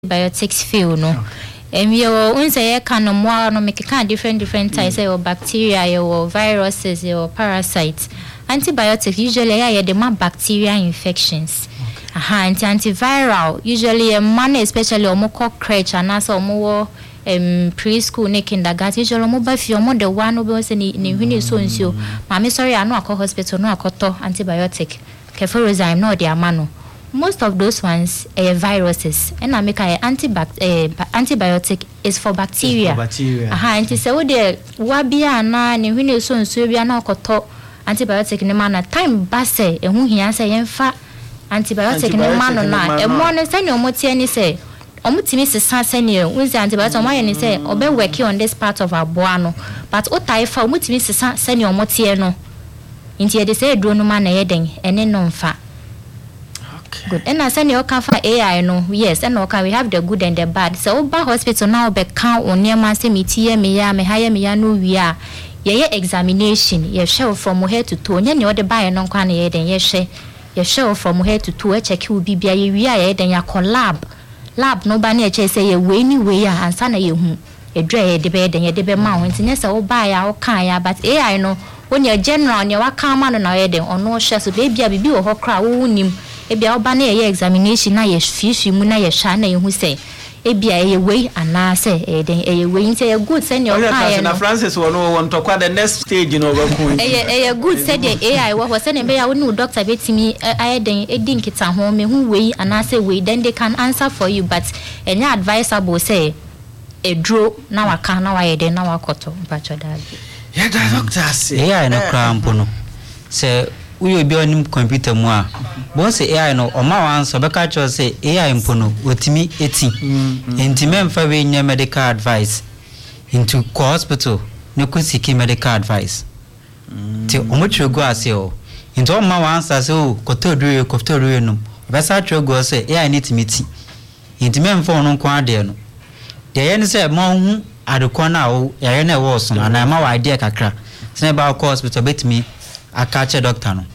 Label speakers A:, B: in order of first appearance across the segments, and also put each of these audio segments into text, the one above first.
A: antibiotics feel no. You unse can more no make kind different types of bacteria or viruses or parasites. Antibiotics usually are the more bacteria infections. Antiviral usually a man especially omoko crèche and also omo preschool ne kindergarten usually omo ba fi omo the one obo se ni hwini so nsuo mama sorry I no akọ hospital no akoto antibiotic keforozime no dey amano. Most of those ones are viruses and I make antibiotic is for bacteria. Anti say wo de wa bia na ne hwini so nsuo bia na akoto antibiotic ne mana time base ehu hia say yemfa antibiotic ne mano na e mo ne say ne omotie ni say omutimi sesa senior unzi antibiotic omo ni say obe work on this part of aboa no but otaifa omutimi sesa senior omotie no nti e de say eduro no ma na yeden ene no mfa. Good. And as any can for AI no, yes, and okay, we have the good and the bad. So over hospital now be count on near man say me tie me ya me hire me ya no we are. Ye examination, ye show from head to toe. Nye no the buy no kwa na ye den ye she. Ye show from head to toe check you bibia ye we are den ya call lab. Lab no ba na che say ye we ni we ya ansa na ye hu. Ye dre ye de be den ye de be ma won tinye say o buy ya o kan ya but AI no when you general ne wa kan ma no na ye den ono hwe so bibia bibi wo ho kra wo nim. Ebia oba na ye examination na ye fifi mu na ye sha na ye hu say ebia ye wey ana say den ye wey say ye good say your kind
B: na Francis wono won to kwa the next stage no ba ku
A: ye good say the AI wo say na be ya wo doctor betimi ayeden edi nkita ho me hu wey ana say wey then they can answer for you but any advisable say edro na waka na wa ye den na wakoto bacho dabi
B: yeah the doctor say
C: AI no cramp no say we be on computer mu a bon say AI no o ma wan so be ka cho say AI mpono otimi eti enti memfa we nya medical advice into hospital ne ko siki medical advice ti o mo chego ase o into o ma wan sa say o kotodo no be sa chego say AI need timiti enti memfa ono ko ade no de ye ne say ma hu adekon na o ye na wo so na ma wa idea kakra say ba hospital betimi akache doctor no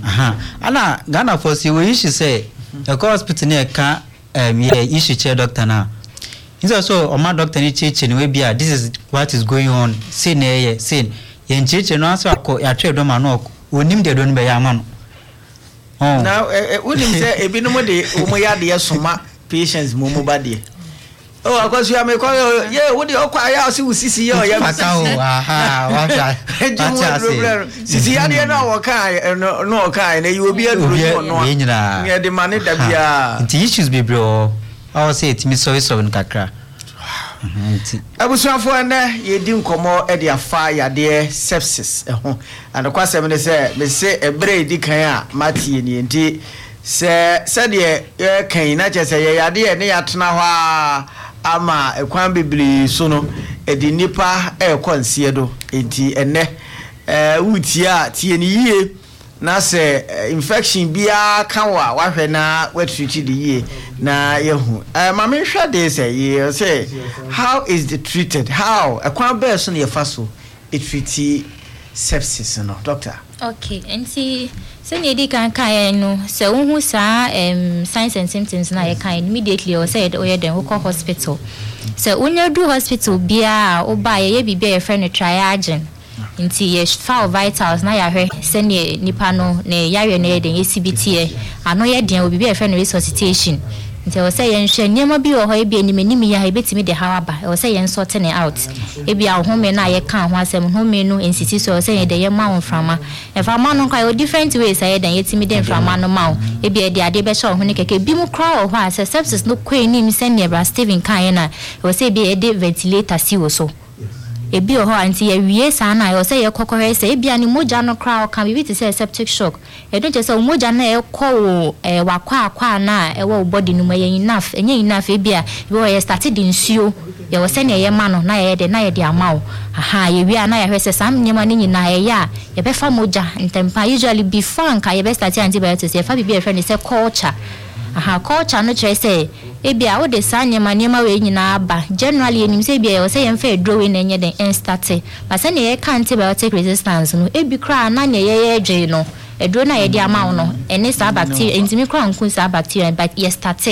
C: ana Ghana for see we issue say the hospital near ka issue chair doctor na is also my doctor ni cheche ni we bia this is what is going on say na ye say ye cheche no aso akọ ya trade do ma no onim de do no be ya ma no
B: now unim say ebi no mo de o mo ya de soma patients mo ba de oh akwasu ya me ko ye wo de okwa ya si usisi ye o ya
C: paka o wa
B: sisi ya de na wo kan no kan na you obi aduru no ye de mane da bia
C: the issues be bro I say it me so nkakra
B: abusuafo na ye di nkomo e de afa ya de sepsis ho and kwasem ne say me say ebre di kan a matie ni enti se de ye kan na che say ye ya de ne ya tena ho ama ekwan bibli so no edi nipa konsie do enti ene wutia tie ni yie na se infection bia kan wa hwe na watreat the yie na yehu mama hwa dey say how is it treated how ekwan be so na yefa so it treat sepsis no doctor
A: okay enti se ne di kan no se unhu sa signs and symptoms na ye kan immediately or said o ye den wo hospital se unya do hospital bia o ba ye bibia ye friend triage nti ye fa vitals na ya hwe se ne nipa no ne yare na ye den ECBT ano ye den o bibia ye friend resuscitation nti o say yen hwe nyema bi o ho e bi animanim ya e betimi de hawaba o say yen sort ne out e bi a home na ye kan ho asem home no nsisi so o say de ye ma won frama e fa ma no kwa o different ways aye den yetimi de frama no ma o e bi e de ade be sha ho ne keke bi mu kra o ho ase sepsis no kwanim se ne bra Steven kan na o say bi e de ventilator si wo so ebi o ho anti ye wie sa na yo say ye kokore say ebi ani moja no kra o kan bi ti say septic shock e don je say moja na e ko wakwa na e wo body no ye enough ebi a bi o ye started nsuo ye wo say na ye ma no na ye de ama o ye wi na ye hwe say sam nyema ni nyina ye ya ye be fa moja ntempa usually before nka ye be start antibiotics ye fa bi e friend say culture culture no try say ebia wo de sa nyema we nyina aba generally enim say bia wo say yem fa edro we na nye den instate but say na ye antibiotic resistance no ebi kra na ne ye edwe no edro na ye di ama wo no ene sa bacteria entimi kra nkun sa bacteria but ye start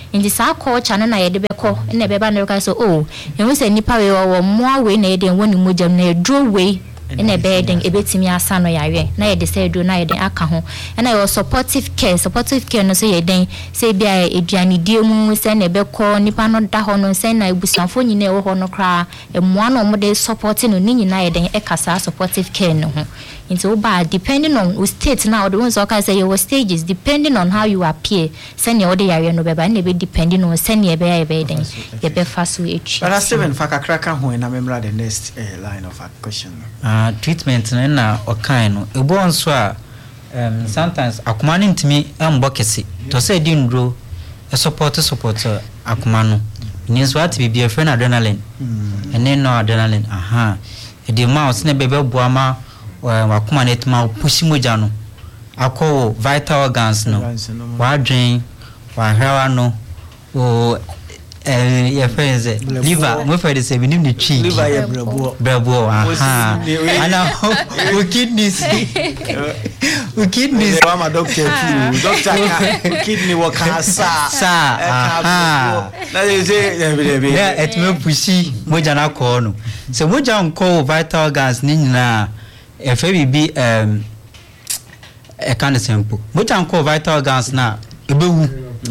A: in the sa culture na ye de be ko na be ba na ka so oh you say nipa we wo mo we na ye de woni mojam na draw we na be den ebetimi asa no yare na ye de say do na ye den aka ho na your supportive care no so ye den say bia eduane die mu say na be ko nipa no da ho no say na ebusanfo nyina e wo ho no kra emwa no mo de support no ni nyina ye den e kasa supportive care no ho into ba depending on the state now the ones okay say your stages depending on how you appear send your yare no be ba na be depending on send ye be den ye be faso echi
B: but seven fakakraka ho na memra the next line of question
C: treatment na okan no ebo nso a sometimes akoma no ntimi ambokese to say di ndro support akoma no ni so ati bibia friend adrenaline ene no adrenaline the mouse ne bebe boama wakoma na etma push moja no akọ vital organs no wa drain wa hwa no o your friends liver mo for the say binim the tree
B: liver ye
C: brabo ana o kidneys
B: I'm a doctor too kidney work sa na dey say
C: yeah etme pushi moja na ko no se moja nko vital organs ni nyina e fe bibi e kan simple moja nko vital organs na ebewu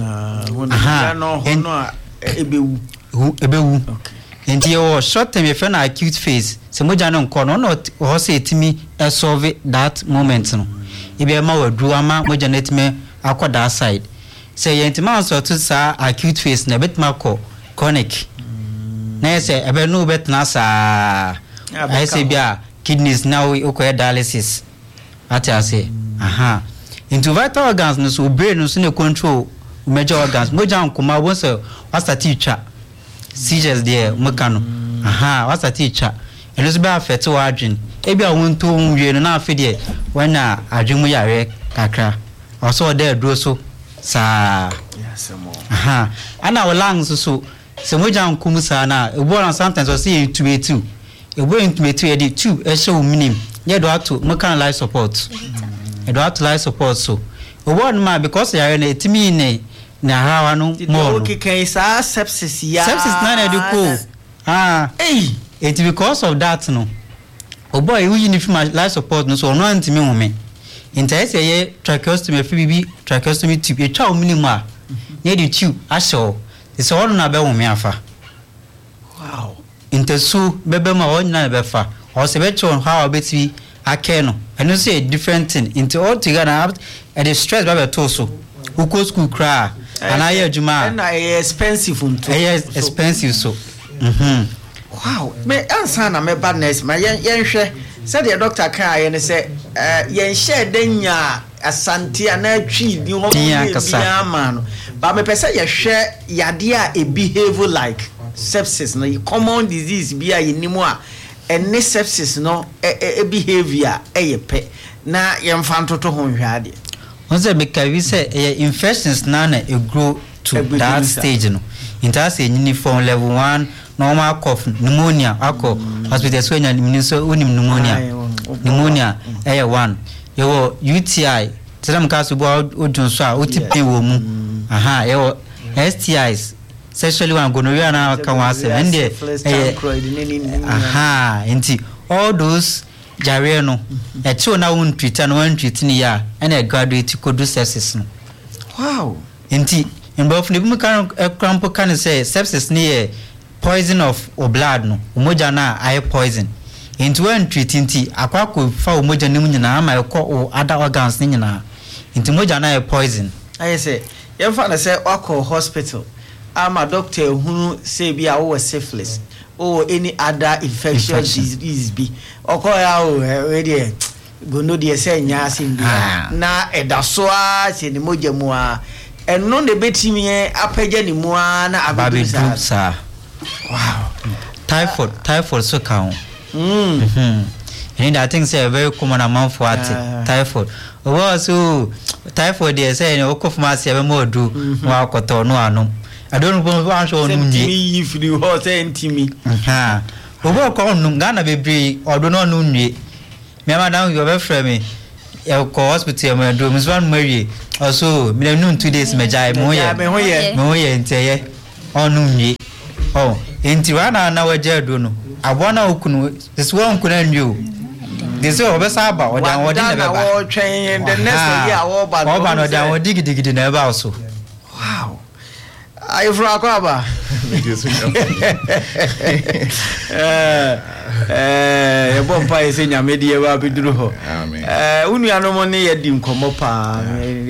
C: ebewu enti o short term e na acute phase se moja no nko no ho se etimi e solve that moment no ibe ma wadu ama moja netime akoda side se yentima so to sa acute phase na betima ko chronic na se ebe no betna sa I say bia kidneys now we dialysis ati say into vital organs no so brain no so ne control major organs moja nkoma won say wasa teacher seizures there mekano wasa teacher eno so be affect wadwin e bia won to nwie no na afi there when na adwemu yare kakra also there dro so sa
B: yes mo
C: ana o lungs so se moja nkom sa na e bo sometimes o see intubate e bo intubate e di tube e show minim ye do ato mekano life support e do ato life support so o bo ma because yare na etimi ne na hawa no more
B: okay can say sepsis
C: na na dey go it because of that no o boy we uniform life support no so no antimi home interest ye tracheostomy FBB tracheostomy tube e twa o minimum a ne the tube asho is all na be home afa
B: wow
C: intesu bebe ma o nyina be fa o se be chon how obeti ake no eno say a different thing into all together and the stress ba be to so uko school cry and I hear Juma
B: na expensive unto
C: expensive so
B: wow me answer na me badness ma yen hwe said the doctor kan aye ne say yen share denya asante ana twi ni ho bia ma no ba me pese ye hwe yade a e behave like sepsis no common disease bia yenimu a ene sepsis no behavior ye na yen fa ntoto ho hwe ade
C: once we say infections na grow to that stage no interest uniform level 1 normal cough pneumonia alcohol hospital so nya so onim pneumonia 1 yo UTI tell ka so bo odun so a otipe wo mu yo STIs sexually one gonorrhea na kan wa se and enti all those jare no e chi ona won treat and one treat ni ya and a graduate could do sepsis no
B: wow
C: enti both ne bi kan cramp kan say sepsis ni poison of blood no umoja na eye poison into one treat enti akwako fa umoja nim nyina ama e ko other organs ni nyina enti umoja na poison
B: I say you fa na say wako hospital ama doctor hunu say bia wo syphilis or any other infectious disease be okoya we dey gono dey say nya asim bia na edasoa se ni moja mu a eno ne betimi apagya ni mu a na
C: abadusa wow typhoid so count and I think say very common amount for typhoid so typhoid dey say no okofuma be mo do wa koto no anu I don't know what show no
B: nyi if you hot entimi
C: obo ko num Ghana bebre odo no no nwie me madam you be frame me hospital me do me one Mary also me no 2 days me jai me hoye nteye onumye oh enti wana na waje do no abona okunu this one kuna nyu this one obesa aba odan na baba
B: wo twen the next year wo ba
C: no dan wo digidi na eba so
B: wow I from Akaba. Bompa is in your media will be drew. Uni anomone yadim komopa.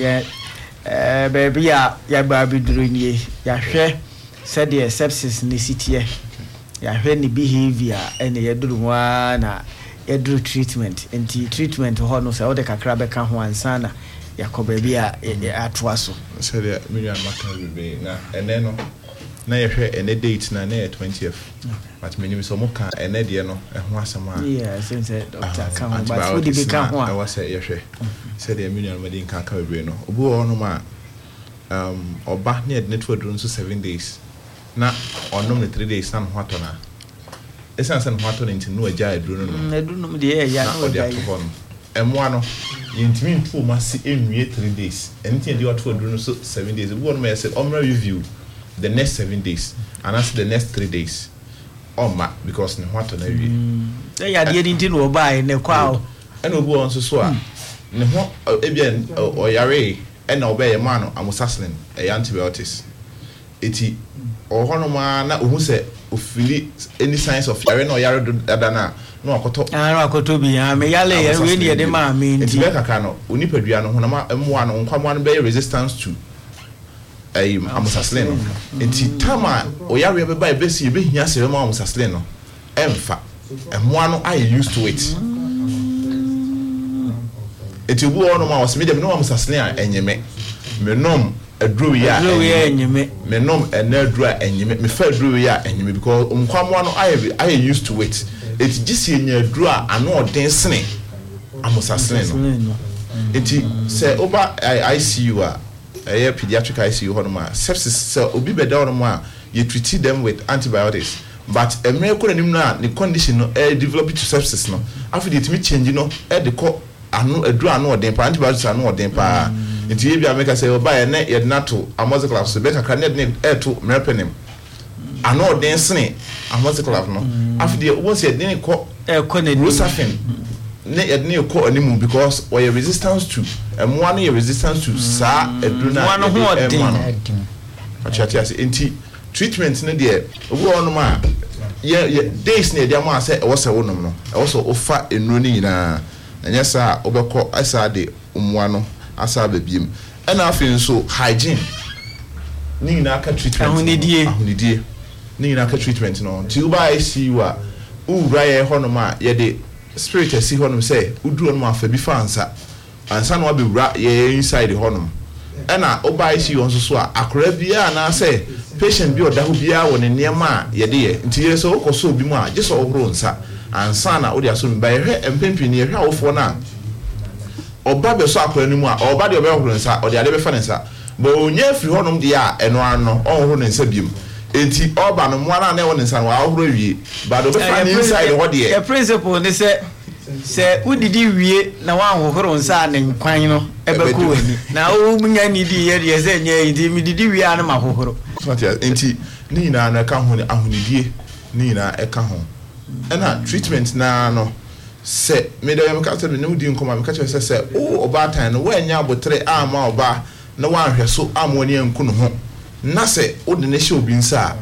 B: Baby, ya baby drawing ye. Yashe said the sepsis necessity. Yahwe ni behavior and the yadru one yadru treatment. And the treatment hono sa ode kakra beka ho ansana. Yakobe bia atwaso
D: said the million matter be na eneno na yehwe ene date na 20th but many so moka ene de no ho asema
B: yeah since doctor come but we dey come ho
D: I was say yehwe said the million we dey kan ka be no obu ono ma oba na net for drone so 7 days na onom 3 days na ho atona esan san ho atona nti no agya drone no
B: edunum de ya no agya
D: no yintimi ntu ma si enwie 3 days anything dey what for do so 7 days we want me say omra review the next 7 days and as the next 3 days oma because ne what na wie
B: say ya de nti no buy ne kwa o
D: and obu on so a ne ho ebia oyare and obey man amoxicillin antibiotics eti ohono ma na ohu se ofili any signs of yare no yare dada no
B: akoto bi ha me yale ye we ne de ma me ndi
D: be kaka no onipadua no honama emwa no nkwamwa no be resistance to amoxicillin enti tama oyare be ba be si be hia se ma amoxicillin no emfa emwa no I used to it eti bu ono ma was me dem no amoxicillin enyeme menom adru ya
B: enyeme
D: menom enadru enyeme me fa adru ya enyeme because nkwamwa no I used to it it just nya adru ano oden sene amoxicillin no eti se oba ICU pediatric ICU hono ma sepsis se obi beda hono ma you treat them with antibiotics but emeko nanim na the condition no develop to sepsis no after it me change no de ko ano adru ano oden pa antibiotics ano oden pa enti ye bia make say oba ye na ye nato amoxicillin so be kakra ne to mepenem ano oden sene amoxicillin no after the once ye den ko
B: na
D: Rosafen ne ye ko animu because we are resistance to one ye resistance to sa eduna
B: one ho oden
D: achatia say enti treatment ne de obu ono ma ye days ne de ma say e wo se wonom no e wo so ofa enu ni nyina anya sa obekọ asa de umwa no asa babiem ena afin so hygiene ni nyina aka treatment ahunidie ni nyina aka treatment no ti uba ICU a ura ye honom a ye de spirit asi honom say uduro no afa bi fansa ansa no abewura ye inside honom ena uba ICU onso so a akora bia na say patient bi odaho bia woni niema ye de ye nti ye so okoso obi mu a je so ohoro nsa ansa na odi aso mba ye hwe empempini ye hwe awofo na oba be so akora ni mu a oba de oba ohoro nsa odi ade be fa nsa bo onya firi honom de a eno ano ohoro nsa biem enti oba no mu ana na woni nsa no ahoro wie ba do be fa ni inside ho de
B: the principle ni se udidi wie na wa ahohoro nsa ne nkwan no ebeku wani na o munya ni di ye de se nya enti mi didi wie ana ma ahohoro
D: enti ni na na ka ho ni ahonidie ni na e ka ho ena treatment na no se me da yam ka se no di nkoma me ka che se o oba tan no wa nya abotre ama oba na wa hwe so amoni anku no ho na se o de ne hye obi nsa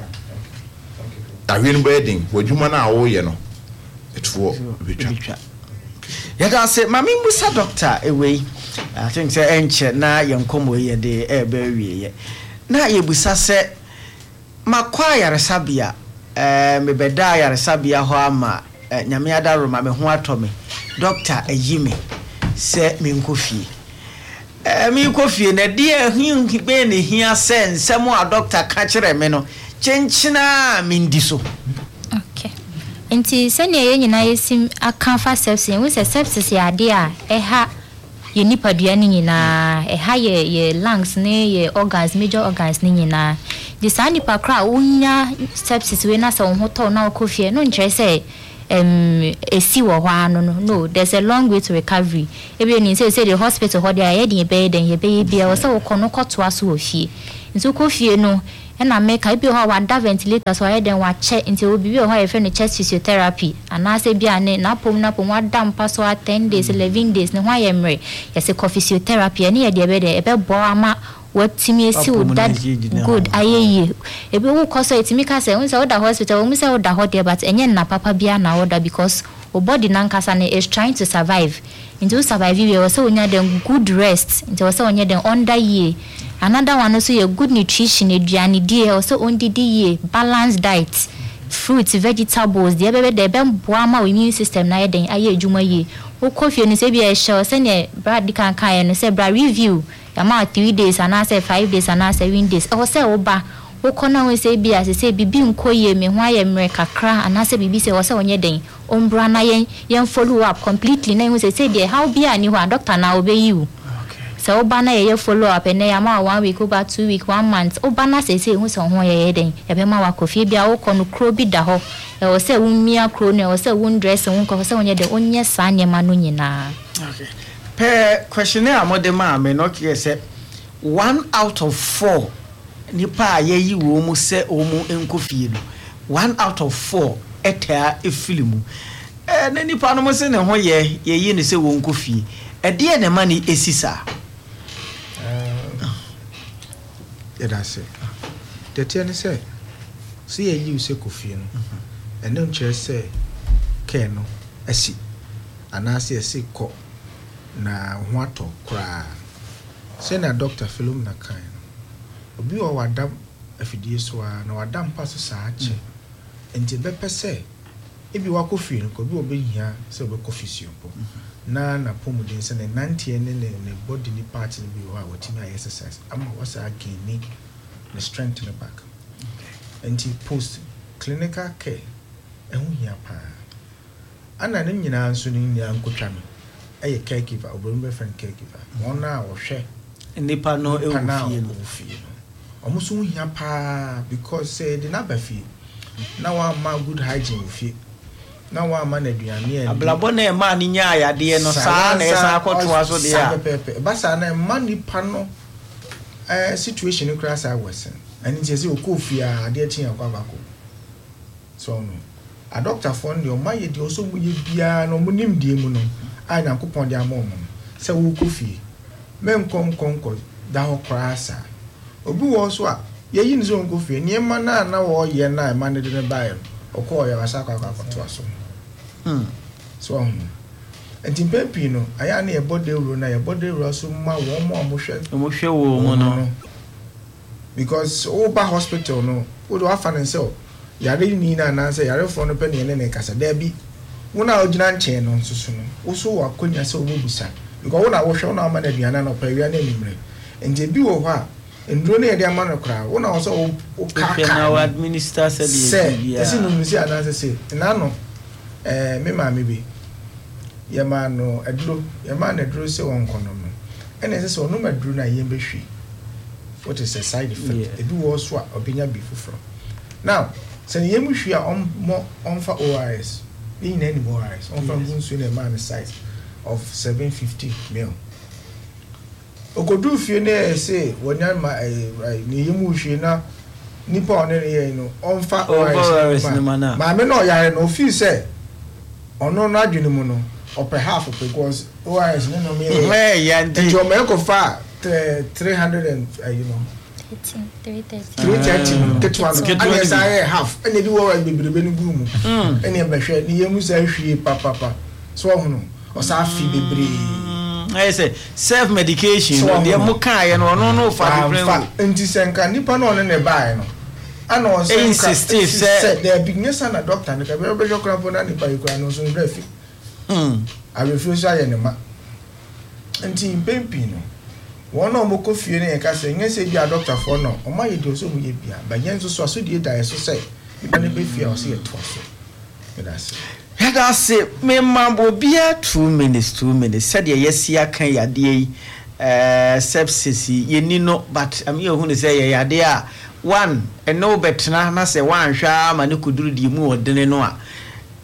D: awen breading wadwuma na wo ye no etwo betwa
B: ya ka se mami musa doctor ewei I think say enche na yankomo ye de ebe wie ye na ye busa se makwa yaresabia me beda yaresabia ho ama nyame adaro ma me ho atome doctor ayime se me nkofie me nkofie na de hin be ne hia se nsemo a doctor ka kire me no chenchina me ndi so
A: okay enti sene ye nyina yesim aka fa sepsis we se sepsis ya de a eha ye nipadua ni nyina eha ye lungs ne ye organs major organs ni nyina de sani pakra unya sepsis we na se ho to na okofie no nche se esi wo hwa no there's a long way to recovery ebi ni say the hospital ho there ye be den ye be bia wo say wo kono koto aso ofie nso ko fie no na make ebi ho wa da ventilator so ye den wa che nti obi bi ho ye fe no chest physiotherapy ana say bia ne na pom wa da mpa so 10 days 11 days ne ho ye mre ye say physiotherapy ne ye de be de e be bo ama what me see that good aye ebe wo koso etimi ka say unse oda hospital wo say oda hot there but enye na papa bia na order because o body nankasa ne is trying to survive into survive we also onya dem good rest into also onya dem under year another one also a good nutrition eduane die also on didi year balanced diet fruits vegetables the ebe de be boa ma immune system na ye den aye adwuma ye wo coffee ni say bia show say ne brad kan kan no say bra review ama 3 days and I say 5 days and I say 7 days o say oba wo kona we say bia say bibi nkoye me ho aye mre kakra and I say bibi say o say onye den ombra na yen follow up completely na we say there how bia ni ho doctor na obey you so oba na ye follow up and ya ma 1 week over 2 week 1 month oba na say hu so ho ye den e be ma wa kofi bia wo kono kro bi da ho e o say wumia kro ne o say wun dress wun ko say onye den onye sa nyema no nyina.
B: Okay. Per questionnaire amodema me no kiye say 1 out of 4 nipa yeyi wo mu se omu enkofie no 1 out of 4 eta efilimu na nipa no mo se ne ho yeyi ne se wo nkofie e de ne mani esisa
E: that's it the ten say see yeyi se kofie no eno nche se ke no asi anase esi ko na ho ato kra say na doctor Philom na kan obi o wadam afidie so na wadam paso saa che enti be pese ebi wa kofi no ko bi obehia say obe kofi po na pomuden say na 90 ne body ni part ni bi wa wotimi exercise ama wasa again the strength in the back enti post clinical care ehu hia pa ana ne nyina nso ni nya nkotwa no eye caregiver oborimbe friend caregiver wona wo hwe
B: nipa no ewufie no
E: omuso hia pa because say the na bafi na wa ma good hygiene ufie na wa ma na aduane e
B: ablabo na e ma ni nya ayade no saa na esa akotoa so de a
E: ba saa na ma nipa no situation kra saa wesen ani je say okofie a ade atia kwa bako so no a doctor phone de o ma ye de o so mu ye bia no mu nim die mu no a na kopon de amom say wo kofie men konko da ho krasa obi wo so a ye yin zo nkofie niema na wo ye na ma ne de bae okọ ya wasa kwa to aso so entipepi no aya na ye body ro na ye body ro so ma wo mo hwe
B: wo mo no
E: because oba hospital no wo do afa ne se yare ni na say yare fo no pe ne kasa da bi wona ogina nche no nsusu no wo so wa konya se wo busa because wona wo hwe wona ma na duana no pa wi na nimre enti bi wo ho a ndro ne de amano kra wona wo so o ka
B: na administer said
E: yeah esi no nsi ana se na no me ma me bi ye ma no aduro ye ma na aduro se won kono no ene se no ma aduro na ye be hwi what is a side effect edu wo so a obenya bi fufro now se ye mu hwi a on fa ORS ni na ni ORS on fa ngunsu na ma na size of 750 ml okodu fie na say wonya ma ni yemu hwie na nipa one ye no onfa
B: ORS na
E: ma me no yare no feel say ono no adwene mu no upper half because ORS no me
B: ya ndi
E: jo me ko fa 300 and 330 get one and say half and the ORS bebrebe ni gu mu ene be hwe ni yemu sa hwie papa so hono o sa fi bebre
B: I say self medication no de mo kan ye no fa
E: enti senka nipa no ne bae no ana o senka say there bigness na doctor ne ka be jokra po na nipa ikura no so ndrafi I refuse aye ne ma enti pempi no wona mo ko fie ne ka say nyese bi a doctor for no o ma ye de so mu ye bia ba yenso so aso de die so say nipa ne be fie o se ye to so that's
B: that's it me mambo bia 2 minutes said yes ya kan yade yi sepsis ye ni no but am ye hu ne say ye yade a one no betna na say wan hwa ma ne kuduru di mu odene no a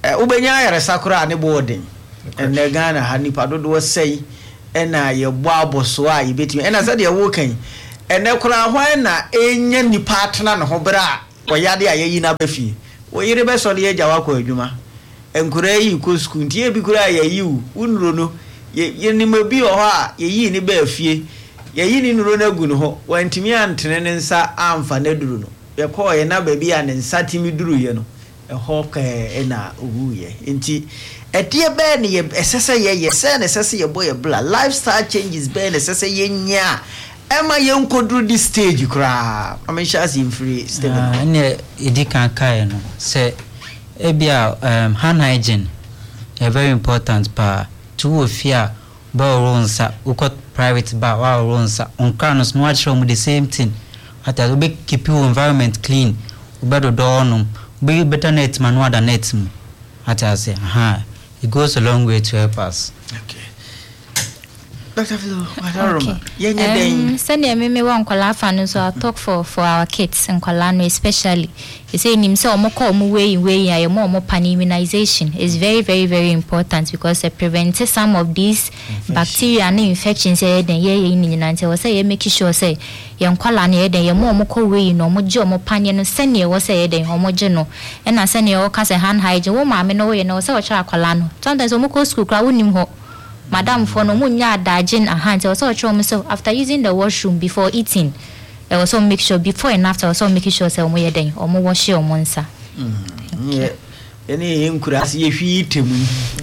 B: ubenya yare sakura ne boarding and the Ghana had nipa do say ena ye boabo so a yebetimi ena said ye wo kan ene kura hwan na enya nipa atena ne ho bra oyade ayeyi na bafie wo yire be so de agya wakọ adwuma enkura yi ko school tie bi kura ayeyi unuro no ye ni mabi o ho a yeyi ni ba afie yeyi ni nuro na gu no ho wantimi antene ne nsa amfa na duru no ye ko ye na ba bi a ne nsa timi duru ye no ho ka ena oguye enti etie be ne ye esese ye se ne esese ye boy bla lifestyle changes be ne esese ye nya ema ye nkoduru this stage kra amesha as in free stable
C: ne edi kan kai no se ebia hand hygiene is very important pa to ofia ba ronsa ukot private ba wa ronsa on kanos no actually the same thing at a be keep your environment clean ubedo donum be better net manual than net at I say it goes a long way to help us.
B: Okay. Dr. Philo, okay.
A: Send me one kwala so I talk for our kids and kwala especially. You say him say omo way ya mo pan immunization is very very very important because it prevents some of these bacteria and infections then we say make sure say yan kwala na then ye mo way no mo je omo pan no send ye say then omo je no and na send ye o ka say hand hygiene wo ma me no we no say o cha kwala no sometimes omo ko school kra wonim ho Madam for no munya dajin a hand also so after using the washroom before eating also make sure before and after also make sure say omo yeden omo wash your monsa
B: yeah any enkurasi ye hwi temu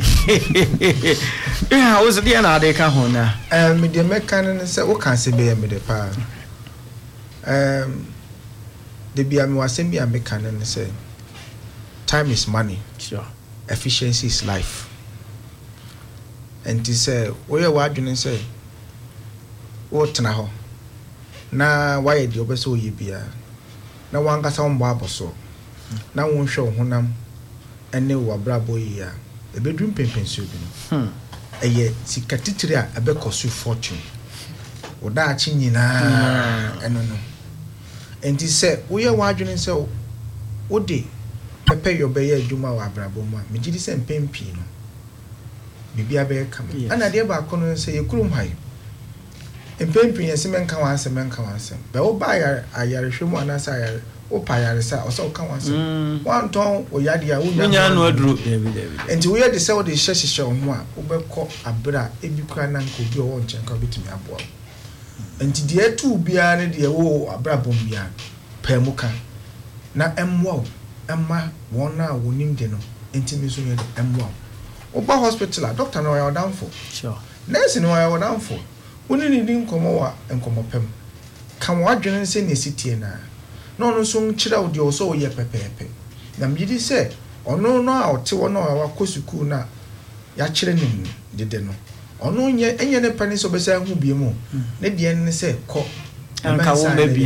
B: yeah was the na dey ka ho na
E: me dey meka no say wo kan se be me dey pa the bia me wasem bia meka no say time is money,
B: sure,
E: efficiency is life. And he said, "We are watching." Say, "What now? Na why the obeso yibia? Na wanga sa mbabo so. Na won show honam ene wa brabo ya. E bedroom pempensu bi no. Eye sikatitiri a ebe kosu fortune. Oda achi nyina eno no. And he said, "We are watching." Say, "Ode pepe yo be ya adwuma wa brabo mu a. Me gidi se mpempi no. Bibia be come ana de ba kono say ekurum hai empempin yesemen kan wan semen kan wan sem be wo ba ayare hwemu ana sa ayare wo pa ayare sa o so kan wan sem wan ton o yade a wo nya
B: no aduru
E: enti wo yade say wo de hyehye ho a wo be kɔ abra ebi kra na nko bi o won chen ka bitumi aboa enti de atu bia ne de wo abra bom bia pa mu kan na emwo emma won na wonim de no enti mi so yɛ de emwo Oba hospital, doctor no are down for.
B: Sure.
E: Nurse no are down for. Only needing komowa and komopem. Can what journal say ne city na? No so chira odi oso ye pepepe. Na midi say, ono no a oti wono a wakosuku na ya chire nim dede no. Ono nye enye ne pani so besa hu bie mu. Ne de ne say ko
B: anka wo be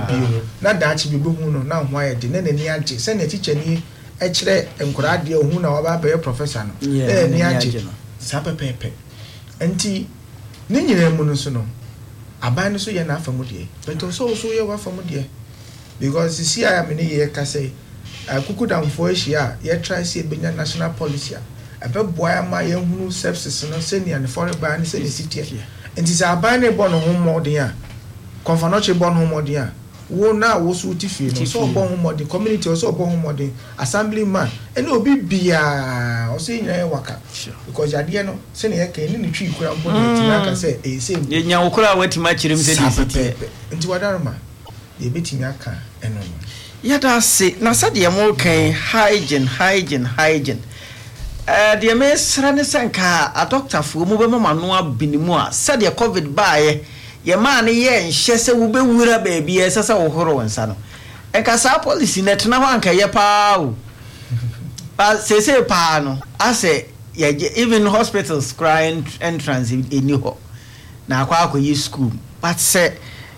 E: na daachi bi hu no na ho aye de ne ni agye se ne teacher ni echire enkura de ohu na waba be professor no ni age sa pepepe enti ni nyina mu no so no aban no so ye na afamu de but so ye wa afamu de because see I am ye ka say kukudamfo ehia ye try say benya national policy a be boy ma ye hunu sepsis no senior ne foreign ban se ne city enti sa aban ne bo no ho modern a konfanoche bo no ho modern a wo na wo so tifi no so obo ho modern community so obo ho modern assemblyman ene obi bia o se nya waka because yade no se ne yake ni twi kura mbo de tina ka se e se
B: ye nya wo kura watima chirim se di
E: nti wadarma ye betimi aka eno no
B: yada se na sa de mo kan hygiene de me sra ne sanka a doctor fu mu be mama no abinimu a sa de covid baaye ye man ye nhye se wo be wura ba bia sesa wo horo wonsa no enka sa policy net na ho anka ye pa o se pa no ase ye even hospitals crying entrance eni ho na akwa yi school but se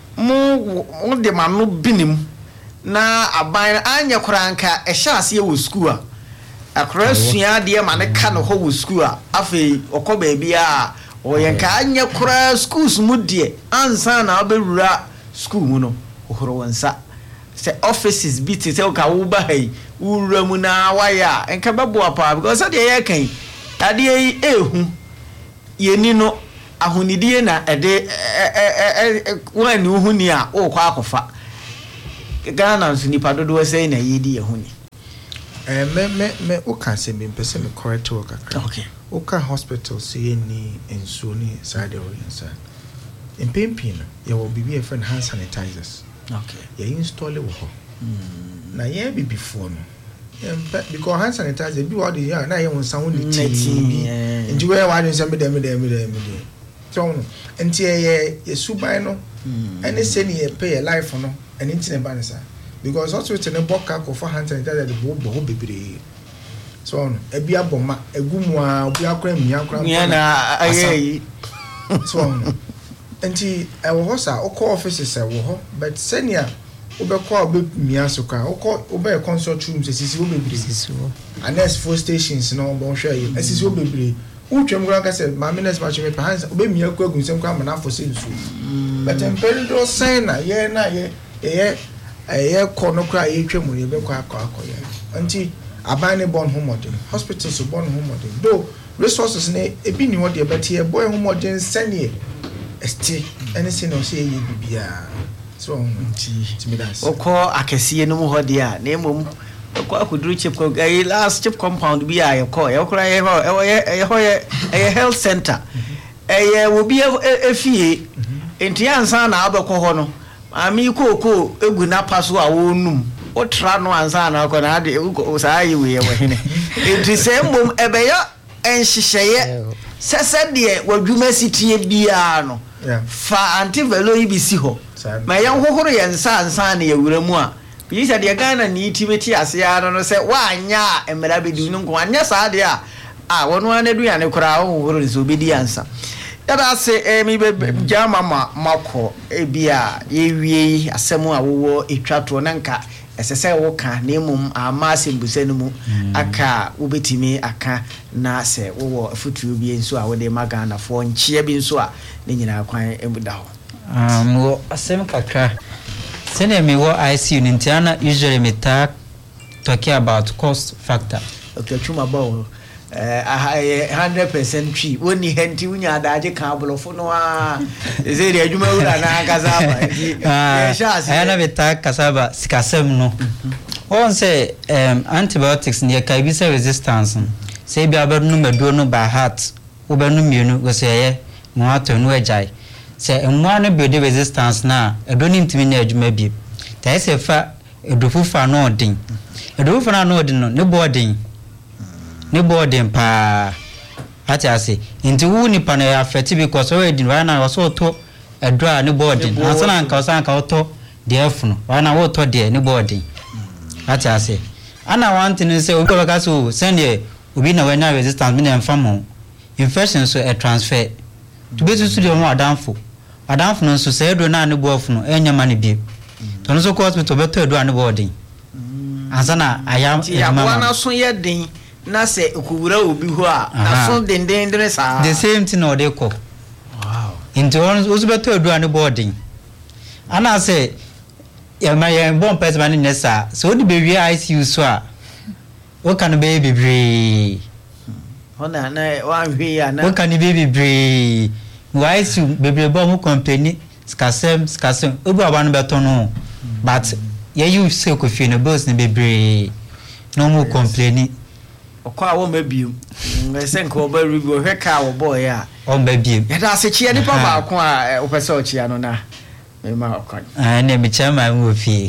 B: mo de manu binim na aban anya koranka e hye ase wo school a akra sua de ma ne ka no ho wo school a afi okoba bia o yenka anya kura schools mu de ansa na obewura school mu no ohoro wonsa se offices biti se o ka wo ba hai uramu na waya enka beboa pa because say dey kan ade yi ehu yeni no ahonidie na ede wani uhuni a o kwa akofa Ghana nso nipa dodo say na yedi ehuni
E: me o kan say me pese me correct work akra
B: okay
E: o kan hospital say ni enso ni side oriensa in pimpin you will be friend hand sanitizers
B: okay
E: you install it wo na ye be before no because hand sanitizer be what the na ye won sound the TV nti we wa den me dem so no nti ye suban no any say ni ye pay life no and nti ne ban sa because hospital ne boka ko for hand sanitizer the bo bebre so no e bia boma egumu a obi akra mia
B: na ayi
E: so no nti e wo ho sa o call offices e wo ho but senior obekọ obemia so ka obe consult room sisi obebre sisi wo anes four stations no bon hwe yi sisi obebre utwem gura ka se ma minutes match me pahans obemia ko agunsem kwa mana for sensu but emperido sign na ye ko no kra ye twem ye bekọ akọ ye anti abane born homodin hospitals born homodin do resources ne ebi ni wo de betie boy homodin senior esti anything no say ye bibia so
B: oko akese no mo hode a na emom oko akuduru chip ko last chip compound bi a ye ko ye kora ye health center ye wo bi efie enti ansa na abekọ ho no ami koko egu na paso a wonum o tra no ansa na ko na de saa yi we hene enti se emom ebeya enhyehyeye sese de wadwuma sitie bia no fa antivelo ibisi ho ma yan hohoro yensa ansa na yewuramu a bi se de Ghana ni timeti ase ya no se wa anya emera bedi no nko anya saa de a wono anadu ya ne kora hohoro so bedi ansa yada se mi be jama mako ebia yewie asemu a wowo etwato na nka esese wo ka na emum amase mbuse no mu aka wobetimi aka na se wowo afutuo bi enso a wode magana fo nchie bi nso a ne nyina kwan emuda ho
C: mo asem kakra sene me wo ICU nintiana usually me talking about cost factor
B: okay chuma bawo 100% tree woni henti unya adaje kan abolofo no a ezeri adwuma wura na kasaba
C: ayana beta kasaba sikasem no on say antibiotics ne ka bi say resistance say bi abanu medo no by heart obanu mienu go say ye mo ato no ajai say emwa no bi de resistance na edo ni ntimi na adwuma bi ta say fa edofufa no odin edofufa no odin no ne boarding ne boarding pa ati ase nti wu ni pa na affect because already right now also to edra ne boarding asana nka auto de efuno right now wo to de ne boarding ati ase ana want to say we go so send ye obi na when resistance me na mfamo infection so a transfer to be to studio mo adamfo no so say edro na ne boafuno enyama ne bi to no so ko hospital beto edro ne boarding asana ayam
B: ya so ye den na se okuwura obi ho a na so dendendre sa
C: the same thing or they ko wow into also beto edu an boarding ana say ya my born person man nessa so the baby ICU so a o kan baby bre
B: ona na wan hwe ya na
C: o kan baby bre why so baby bo mu company skasem obu aban beto no but ya you say ko fie no boss ni baby no mu complaining
B: okwa wo mabiem ngese nka oba review hweka wo boy a
C: o mabiem
B: ya da se chia nipa ba ko a opese o chia no na me ma okwa
C: na me chama wo fie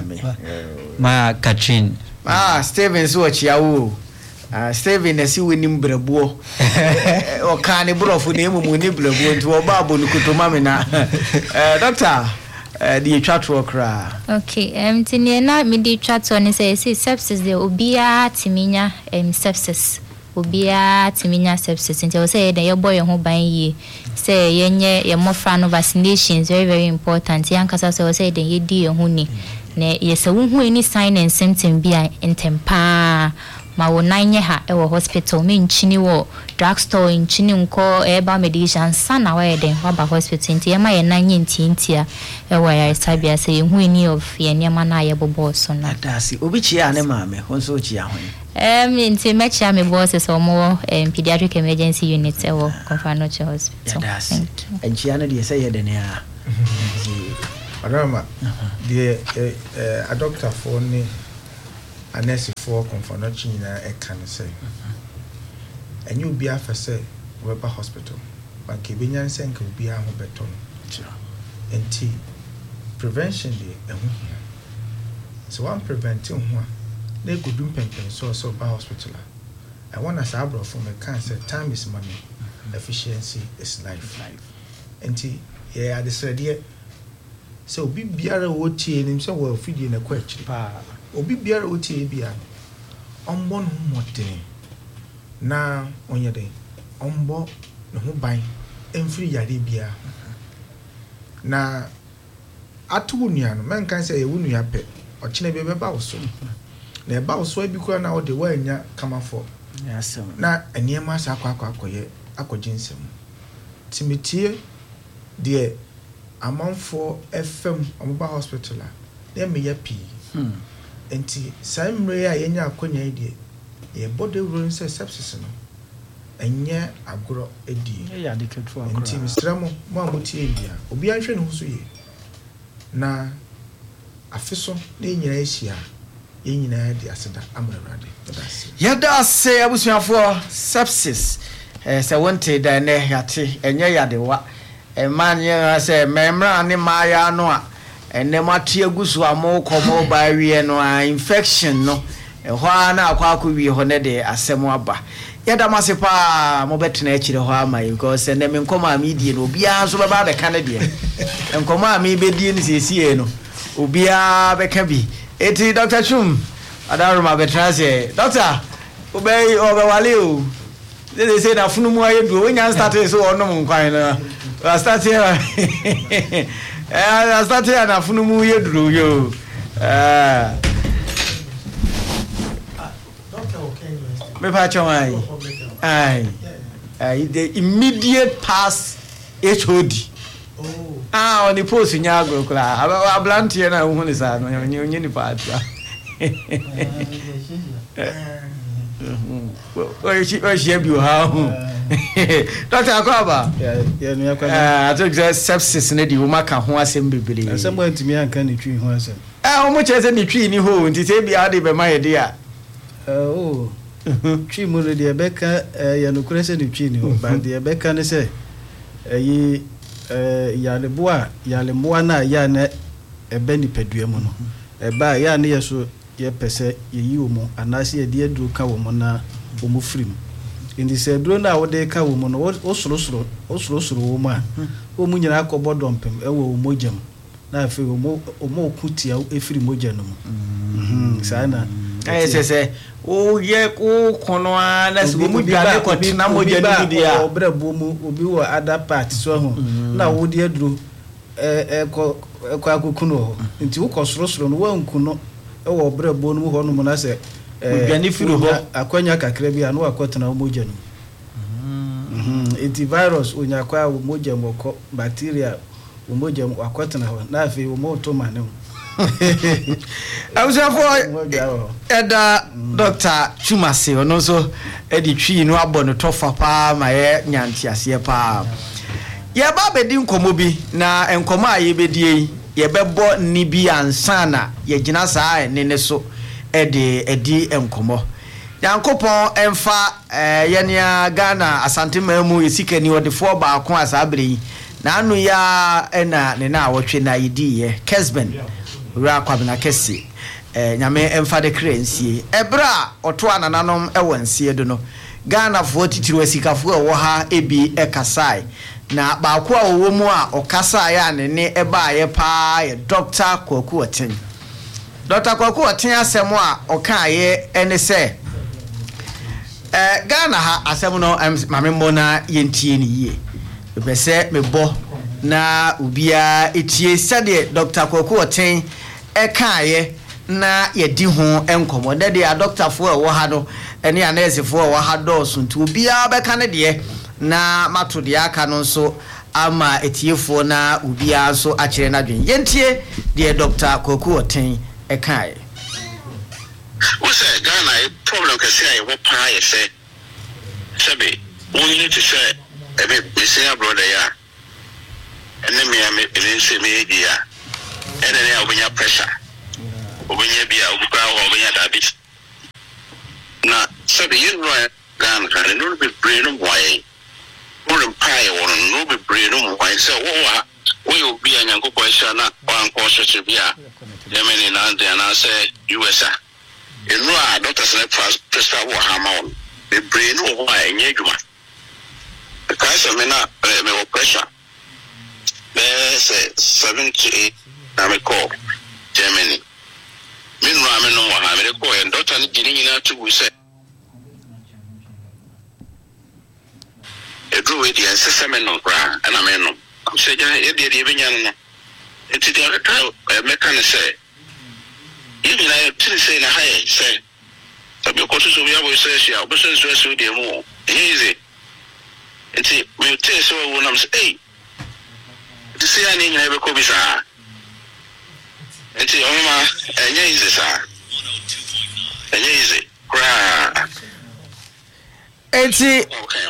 C: ma Catherine
B: Steven so chia wo Steven na si woni mbrabuo o ka ne brofo na emu ni brabuo nti wo ba abonu kutoma me na doctor the chatro kra
A: okay tini na me di chatro ni say sepsis de obia timinya sepsis obia timinya sepsis nti o say de ye boy ho ban yi say yenye ye mofra no vaccinations very very important yankasa say o say de ye di ye ho ni na ye se wo hu any sign and symptom bia intempa ma wo nan ye ha e wo hospital me nchini wo drugstore nchini nko eba medication sana wa eden wa ba hospital nti e ma ye nan ye ntintia e wo ya sabia say hu any of ye nyama na ye bobo so na
B: adasi obi chia ne maame honso chia ho
A: nti me chia me boss so mo pediatric emergency unit e wo Confanoche hospital
B: adasi enchia na de say ye de ne a
E: Arama, a doctor for me, a nurse for Confanoche in a can say. And you be after say, Weber Hospital, but Kibinian Senk will be a beton. And T. Prevention day, so I'm preventing one. They could do painting so by hospital. I want a sabro from a cancer. Time is money, efficiency is life. And T. Yeah, I decided. So obi biara wotie nim se wo fidie na kwa akiri pa obi biara wotie bia ombo no moten na onye den ombo no ho ban emfiri yare bia na atu nua no men kan se ye wunua pe o kine be ba wo so na e ba wo so abi kura na wo de wa anya kamafo na eniema sa akwakoye akogensem timitie de amanfo FM Omoba Hospital na me ya pi enti saimre ya yenya akonya ide ye body run say sepsis no enye agoro edi
B: ya de ketu agoro
E: enti misramo mo amuti edia obi anhwe ne huso ye na afeso na nyina ehia ye nyina de aseda amrade
B: yada se abusuafo sepsis se wonte da na yate enye ya de wa man ya say memra ne maya no a ene mate agusu amokomo ba wie no a infection no ehwa na akwakowie ho ne de asem aba yada mase pa mo betena akire ho ama because ene me nkoma amidie no obia so baba be kan de nkoma ami bedie ni sesie no obia be ka bi eti Dr. Chum adaruma betena say doctor obey obewale o they say na funumu ayedu onya start so onom nkwan na I start here na funumu yeduru yo me pa chawai the immediate pass HOD on the post nyago kula ablantie na hu ni sa no onye ni pa ata o shi bi ha Dr. Akwaba I think sepsis na di wo maka ho asem bebere
F: asem antimi anka ni twi ho asem
B: o mo chese ni twi ni ho nti se bia de be ma ye de a
F: twi mo de beka ya no kure se ni twi ni ho ba de beka ne se yi ya le boa ya le moa na ya na ebe ni padua mu no ba ya ne yeso ye pese ye yi wo mo anase ye de aduru ka wo mo na wo mo frim indi se duro na wo de ka wo mo no o soro wo ma o mu nyina akobọ dompem e wo mojam na afi o mo kutia efiri moja no mu sana
B: se o ye ko kono na se mu dwane ko tina moja ni dia
F: o brabo mu obi wo other part so ho na wo de aduro ko akukuno ho nti wo ko soro no wo nkuno e wo brabo no ho no mu na se
B: Mujani firu ho
F: akwanya kakra bi anu akotena moja no antivirus onya kwa moja moko bacteria moja akotena ho na afi wo moto mane
B: Abusafo eda Dr. Chumase ono so edi twi no abo no tofa pa ma ye nyanti ase pa ye ba bedi nkomo bi na enkomo aye bedie ye bebo ni bi ansana ye gina saa ne so edi enkomo yankopon emfa yenia Ghana Asante Mamu esikani odefo ba akon asabere na anu ya ena ne na awotwe na yidi ye Kesben ra kwabena kesi nyame emfa de krensie ebra oto anananom ewansie do no Ghana fo titiri asikafo ewo ha ebi ekasai na ba akwa owo mu a okasa ya ne eba ye pa ye Dr. Kwaku Oten Dr. Kwaku Oten asemo a okaye ene se Ghana ha asemo no mamemmo na yentie ni yie bese mebo na ubia etie sade Dr. Kwaku Oten ekaye na yɛdi ho enkomo na de a doctor fo e wo ha no ene a nurse fo e wo ha do so nti obia bɛka ne de na mato de aka no nso ama etiefo na obia so akyere na dwen yentie de Dr. Kwaku Oten e kai
G: what's that Ghana problem ka say wo pa ye say sabe we need to say me say brother ya ene me say me dia ene ne obunya pressure obunya bia obukwa obunya diabetes na sabe you know Ghana can no be brain why wouldn't pay or no be brain why so we will be an uncle question one course to be a Germany and I say USA in raw doctors prescribe what hammer the brain why in Yaguma because I mean not pressure there's 7 to 8 I'm a call Germany meanwhile I know what I'm a call and doctor getting out to say a drew it and system no bra and I mean I'm saying even young it's the other time mechanic say even I didn't say in a high say so because we always say she but since we so the more easy it's we tell so when I'm say hey to see any never could be sir it's easy sir easy cry
B: enti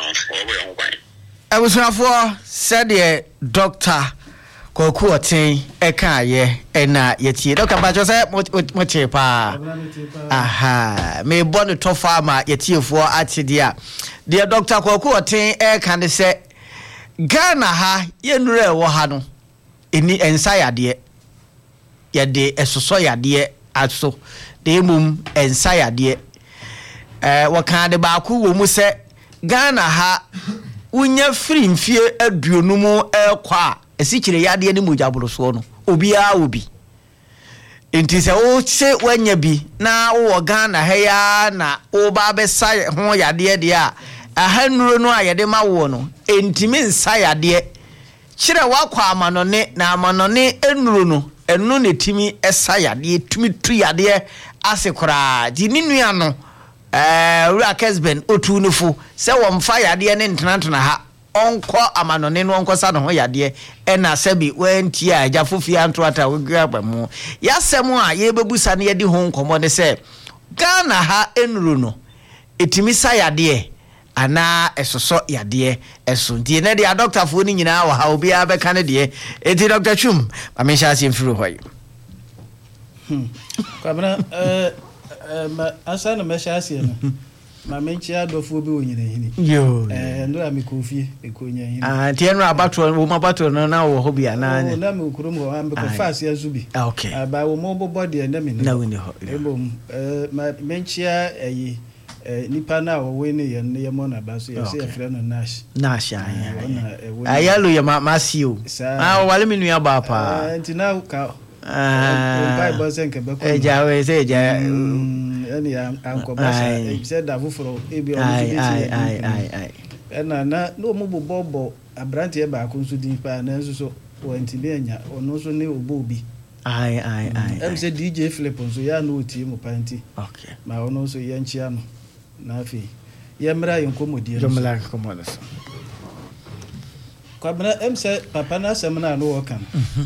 B: abusuafo said Dr. Kwaku Oten ekaye ena yetie Dr. Bajo say mo chepa aha me bonu to farmer yetiefo atide a de Dr. Kwaku Oten eka ne se Ghana ha yenure wo ha no eni ensayade ye de esoso yade aso de mum ensayade wakan de ba ku wo mu se Ghana ha unya free mfie aduonumu ekwa esikyire yade ni mujaburo so no obi enti se o se wanya bi na wo Ghana ha ya na o ba be sa ho yade de a ahanuro no ayede ma wo no entimi nsa yade kyire wakwa amanone na amanone enuro no enu ne timi esa yade tumi tu yade asekora di ninua no Rakesben otunufu se womfa yade ne ntantana ha onko amanone no onko sa no ho yade ena sebi wenti a jafofia antoata wogaba mu yasemu a yebebusa ne yedi ho nkomo ne se Ghana ha enuru no etimi sa yade ana esoso yade eso ntie ne dia doctor fo ni nyina wa ha obi abeka ne de eti Dr. Chum amesha asimfuru hoyi
F: kwabana asana mesha asie no ma menchi adofo bi onyina hini
B: yo
F: ndo amikofi ekonya hini
B: tie no abato wo mabato no na wo hobi ana
F: na me okurum ho ambe ko fast azubi
B: okay
F: aba wo mo body na me
B: na we ni ho
F: ebom ma menchi ayi nipa na wo we ne ye mo na ba so ye se yefre no nash ayalu ye masio wale mi nua ba pa ntina ka Bible senke be ko
B: ejawe se eja
F: ani anko basa e said da fufuro ebi ai na no mo bobo abrante e ba ko nso din pa na nso so wanti be anya ono so ne obobi ai em se DJ Flip nso ya no oti mo panti okay ma ono so ye nchia no na afi ye mra ye nkomodie no mra komodo so kwabna em se papa na semna no wokan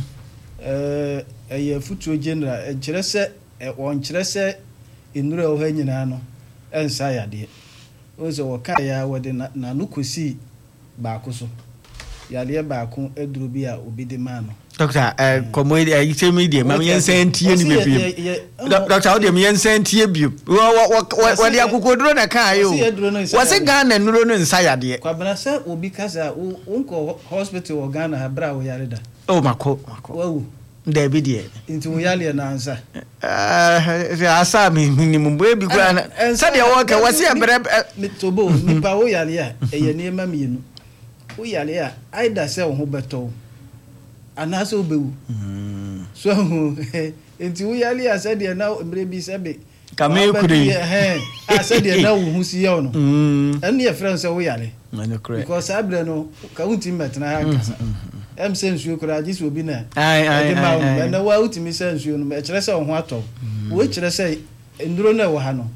F: eye futuo general enkyerese onkyerese inura o ha nyina no ensa yade ozo woka ya wode na nukosi baako so yale baako eduru bi a obidi ma no
B: doctor komodi ayite media ma yensentie ni bebi doctor o dem yensentie bi wode akokoduro na kan yo wase Ghana nuro no nsa yade
F: kwabena se obi kasa unko hospital o Ghana ha bra wo yare da
B: oh mako
F: wow
B: David ye
F: into yale na ansa
B: asa mi mbo bi kwa na sade woke wase ebre
F: mitobo nipa wo yale a eye niema mienu wo yale a aida se wo ho beto anase obewu so enti wo yale a sade na emre bi sebe
B: kame kure
F: a sade na wo hu si ye no enu ye friend se wo yale because abre no ka unti metna ha kasa say nsuo kura agye so bi na
B: ai
F: na wa utimi say nsuo no e kire say ho atɔ wo kire say nduro na wo ha no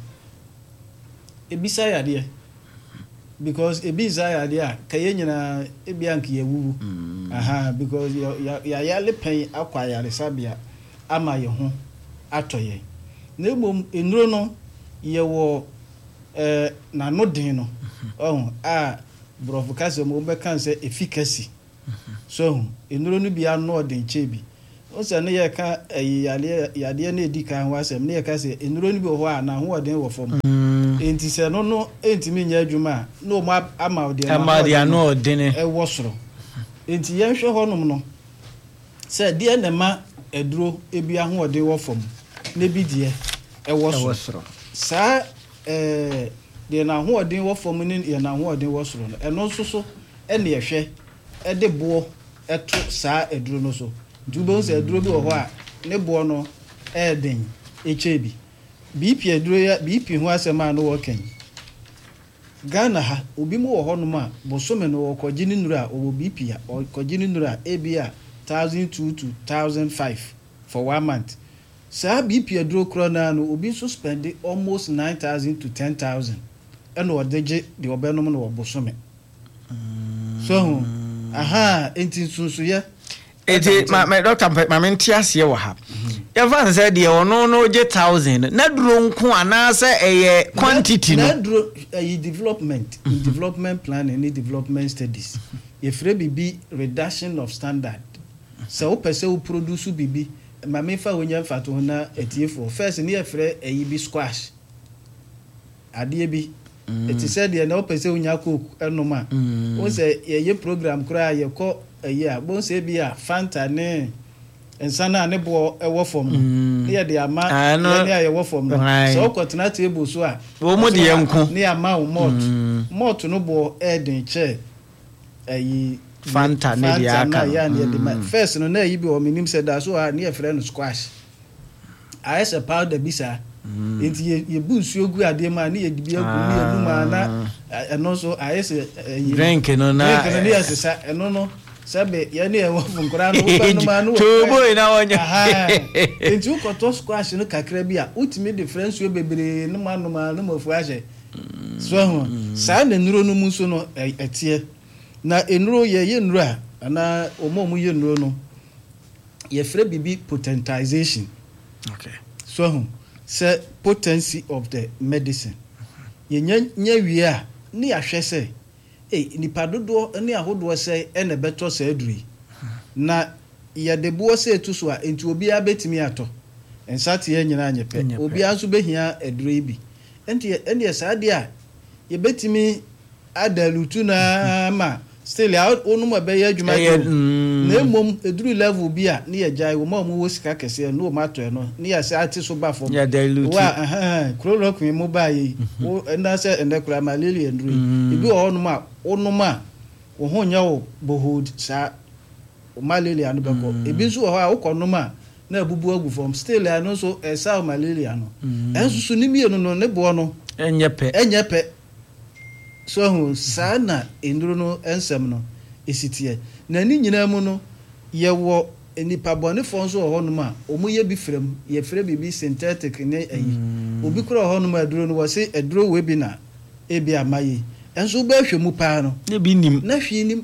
F: ebisa yade because ebisa yade a kaye nyina ebia nka ye wuwu because ya le pen akwa yare sabia ama ye ho atɔye na ebom nduro no ye wo na no den no brofukase mo be kan say efficacy so nduro no bia no den chebi o se ne ye ka yade na edi kan wasem ne ye ka say nduro no bi ho a na ho den wo fom enti se no entimi nya adwuma no mo ama de
B: no den
F: e wo soro enti ye hwe honom no se de na ma eduro ebi ho den wo fom ne bi de e wo soro sa de na ho den wo fom ni ye na ho den wo soro no eno so ene ye hwe e de bo eto sa eduro no so dubo se eduro bi wo ho a ne bo no e den echebi BP eduro ya BP ho asema no wo kan Ghana ha obi mu wo ho no ma bosome no wo kogi ni nuru a wo BP ya kogi ni nuru a ebia 1002 to 1005 for 1 month sa BP eduro krona no obi so spend almost 9,000 to 10,000 eno odeje de obenom no wo bosome so enti sunsu ya
B: eti my doctor my menti ase wo ha ya fan say de ono no je 1,000 na duro nko ana say eye quantity no
F: na duro development plan and development studies if bibi reduction of standard so pese we produce bibi ma me fa wonya fato na etiefo first ni efre bi squash ade bi eti said ye na pese wonya coke enoma o say ye program kura ye ko a bon say bi a fanta ne ensana ne bo ewo fom ne de ama ne aye wo fom so kwatena table so a
B: wo mo de yanko
F: ne ama wo malt no bo eden che
B: fanta ne de aka
F: ya ne de ma first no na yi bi o minim say da so a ne e frɛ no squash a ese powder bisa enti ye bu nsuo gu ade ma ne ye dibi agu ne enuma na eno so a ese
B: drink no na
F: ne yesesa eno no sabe ya ne wo funkura no ba no ma no
B: tobo ina wonya
F: enti ukoto squash no kakra bi a ultimate difference we bebre no ma no mafu ahye so ho sa na nuro no mu so no etie na enuro ye nuro a na omo ye nuro no ye frɛ bibi potentization
B: okay
F: so ho say potency of the medicine ye nya wie a ne ahwɛ sɛ nipa dodo ne ahodo sɛ ene beto sɛ aduri na ye de bo sɛ etu so a enti obi abetimi ato ensate ye nyina anyepe obi anso behia aduri bi enti sa de a ye betimi adalutu na ma still out onum abeye adwuma na emom eduru level bi a ne ye jai wo ma wo sika kese no ma to no ne ya se ati so ba fom
B: ya dalutu
F: wa krolokun mo ba yi wo enda se enda kura malaria enduru ibi wo no ma onum a wo ho nya wo bohold sa malaria no beko ebi so wo ha wo konum a na abubu agu fom still no so esa malaria no ensusu ni mienu no ne bo no enyepe so hu sana enduro no ensem no esitie na ni nyina mu no ye wo enipa bone fon so ho no ma omu ye bi frem ye frem bibi synthetic ne ayi obi kura ho no ma aduro no wo se aduro we bi na ebi amaye enso ba hwemu pa no
B: ne bi nim
F: na hwi nim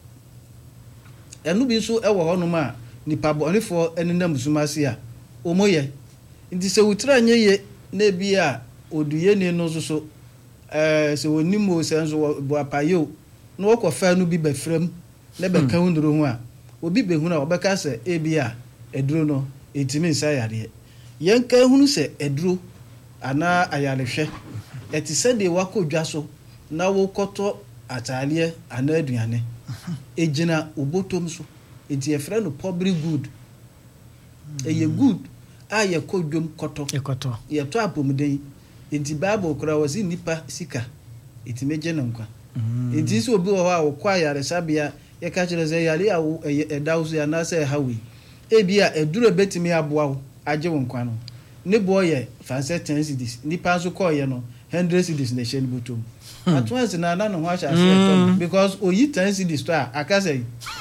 F: enu bi so e wo ho no ma nipa bone fo enenam sumase a omu ye nti se wutra nye ye na bi a oduye ne no so so wonimo senso bo apayo no wokofa no bi befrem na be ka hunduro ho a obi be hunu a obeka se ebia eduro no etimi nsa yare yen ka hunu se eduro ana ayarehwe eti se de wakodwa so na wokoto atale ana aduane ejina obotom so eti efre no public good eye good aye kodwom koto ye to apomden enti bible kura wasi nipa sika eti meje na nkwa enti so obi wo ha wo kwa yare sabia ye ka kire ze yare a edawso ya na se hawi ebia eduro betimi aboa wo age wo nkwa no ne boye fanse 10 cedis nipa so ko ye no 100 cedis na sheni botom atwas na no ho asha because oyi 10 cedis to akase